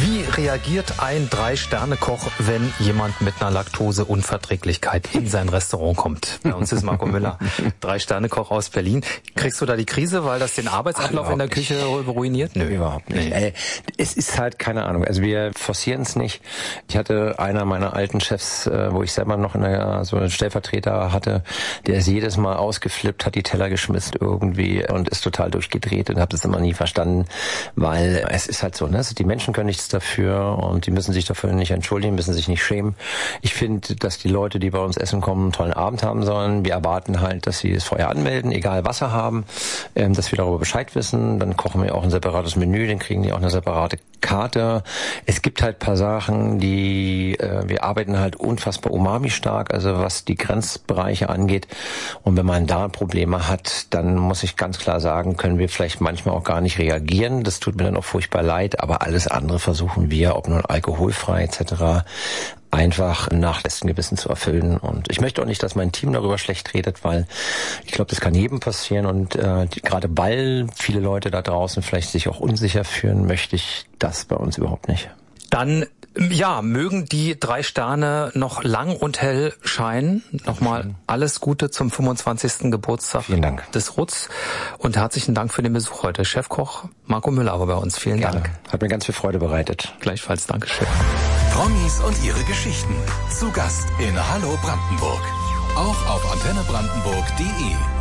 Wie reagiert ein 3-Sterne-Koch, wenn jemand mit einer Laktoseunverträglichkeit in sein Restaurant kommt? Bei uns ist Marco Müller, 3-Sterne-Koch aus Berlin. Kriegst du da die Krise, weil das den Arbeitsablauf in der Küche ruiniert? Nö, überhaupt nicht. Es ist halt keine Ahnung. Also wir forcieren es nicht. Ich hatte einer meiner alten Chefs, wo ich selber noch so einen Stellvertreter hatte, der ist jedes Mal ausgeflippt, hat die Teller geschmissen irgendwie und ist total durchgedreht und habe das immer nie verstanden, weil es ist halt so, ne? Die Menschen können nichts dafür und die müssen sich dafür nicht entschuldigen, müssen sich nicht schämen. Ich finde, dass die Leute, die bei uns essen kommen, einen tollen Abend haben sollen. Wir erwarten halt, dass sie es vorher anmelden, egal was sie haben, dass wir darüber Bescheid wissen. Dann kochen wir auch ein separates Menü, dann kriegen die auch eine separate Karte. Es gibt halt ein paar Sachen, wir arbeiten halt unfassbar umami stark, also was die Grenzbereiche angeht. Und wenn man da Probleme hat, dann muss ich ganz klar sagen, können wir vielleicht manchmal auch gar nicht reagieren. Das tut mir dann auch furchtbar leid, aber alles andere versuchen wir, ob nun alkoholfrei etc., einfach nach bestem Gewissen zu erfüllen. Und ich möchte auch nicht, dass mein Team darüber schlecht redet, weil ich glaube, das kann jedem passieren. Und gerade weil viele Leute da draußen vielleicht sich auch unsicher fühlen, möchte ich das bei uns überhaupt nicht. Dann, ja, mögen die 3 Sterne noch lang und hell scheinen. Nochmal alles Gute zum 25. Geburtstag des Rutz. Und herzlichen Dank für den Besuch heute. Chefkoch Marco Müller war bei uns. Vielen Dank. Hat mir ganz viel Freude bereitet. Gleichfalls, Dankeschön. Promis und ihre Geschichten. Zu Gast in Hallo Brandenburg. Auch auf antennebrandenburg.de.